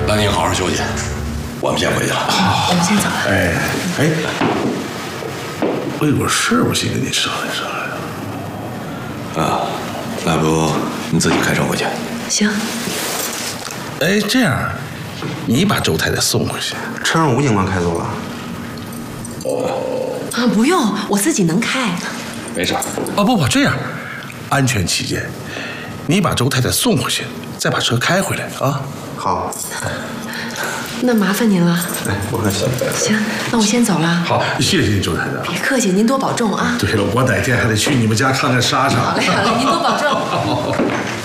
那您好好休息，我们先回去了。 好， 我们先走了。 哎，我有事，我先跟你商量商量。 啊，那不你自己开车回去？ 行。 哎，这样，你把周太太送回去， 车让吴警官开走了。 啊，不用，我自己能开。 没事。 哦不，这样，安全起见，你把周太太送回去，再把车开回来啊。 好。 那麻烦您了。 哎，不客气。 行，那我先走了。 好，谢谢周太太。 别客气，您多保重啊。 对了，我哪天还得去你们家看看莎莎。 好嘞，好嘞，您多保重。